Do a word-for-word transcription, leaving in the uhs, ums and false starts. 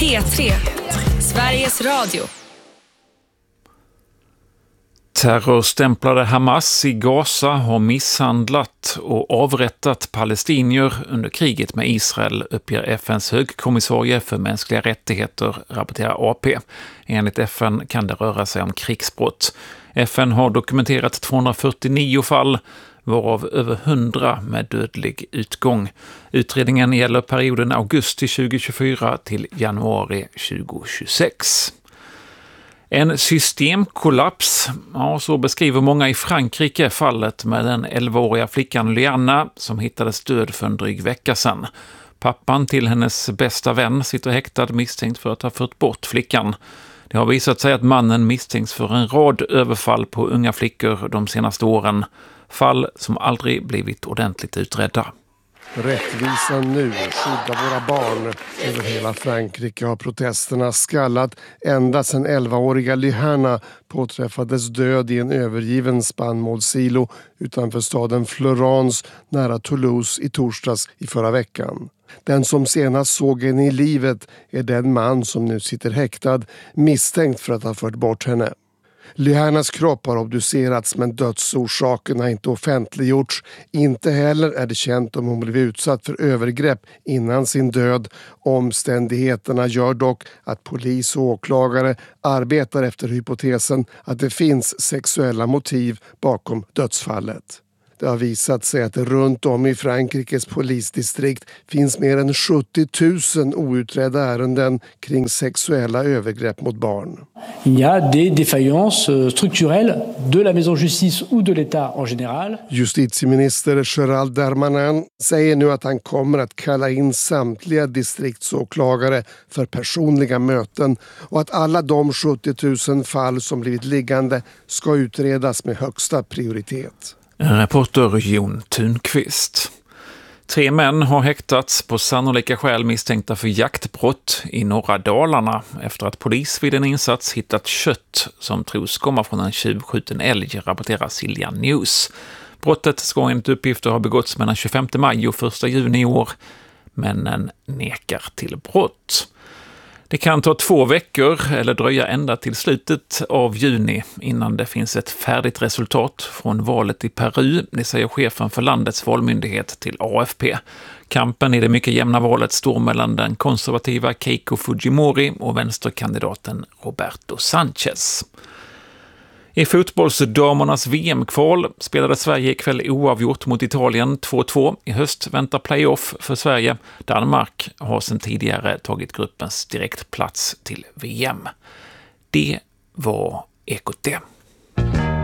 P tre, Sveriges Radio. Terrorstämplade Hamas i Gaza har misshandlat och avrättat palestinier under kriget med Israel, uppger F N:s högkommissarie för mänskliga rättigheter, rapporterar A P. Enligt F N kan det röra sig om krigsbrott. F N har dokumenterat tvåhundrafyrtionio fall, varav över hundra med dödlig utgång. Utredningen gäller perioden augusti tjugohundratjugofyra till januari tjugohundratjugosex. En systemkollaps, ja, så beskriver många i Frankrike fallet med den elvaåriga flickan Liana som hittades död för en dryg vecka sedan. Pappan till hennes bästa vän sitter häktad misstänkt för att ha fört bort flickan. Det har visat sig att mannen misstänks för en rad överfall på unga flickor de senaste åren. Fall som aldrig blivit ordentligt utredda. Rättvisa nu, skydda våra barn. Över hela Frankrike har protesterna skallat ända sedan elvaåriga Liana påträffades död i en övergiven spannmålssilo utanför staden Florence nära Toulouse i torsdags i förra veckan. Den som senast såg henne i livet är den man som nu sitter häktad misstänkt för att ha fört bort henne. Lianas kropp har obducerats men dödsorsaken har inte offentliggjorts. Inte heller är det känt om hon blev utsatt för övergrepp innan sin död. Omständigheterna gör dock att polis och åklagare arbetar efter hypotesen att det finns sexuella motiv bakom dödsfallet. Det har visat sig att det runt om i Frankrikes polisdistrikt finns mer än sjuttio tusen outredda ärenden kring sexuella övergrepp mot barn. Il y a des défaillances structurelles de la maison justice ou de l'État en général. Justitieminister Gérald Darmanin säger nu att han kommer att kalla in samtliga distriktsåklagare för personliga möten och att alla de sjuttio tusen fall som blivit liggande ska utredas med högsta prioritet. Reporter Jon Thunqvist. Tre män har häktats på sannolika skäl misstänkta för jaktbrott i norra Dalarna efter att polis vid en insats hittat kött som tros komma från en tjuvskjuten älg, rapporterar Silja News. Brottet ska enligt uppgifter ha begåtts mellan tjugofemte maj och första juni i år. Männen nekar till brott. Det kan ta två veckor eller dröja ända till slutet av juni innan det finns ett färdigt resultat från valet i Peru, det säger chefen för landets valmyndighet till A F P. Kampen i det mycket jämna valet står mellan den konservativa Keiko Fujimori och vänsterkandidaten Roberto Sanchez. I fotbollsdamernas V M-kval spelade Sverige ikväll oavgjort mot Italien två två. I höst väntar playoff för Sverige. Danmark har sedan tidigare tagit gruppens direktplats till V M. Det var Ekot det.